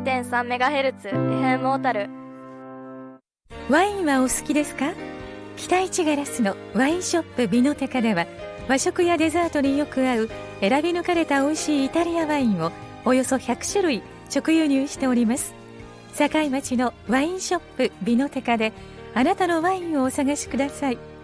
92.3MHz FM 小樽。 ワインはお好きですか？北市ガラスのワインショップビノテカでは、和食やデザートによく合う選び抜かれた美味しいイタリアワインをおよそ100種類直輸入しております。境町のワインショップビノテカであなたのワインをお探しください。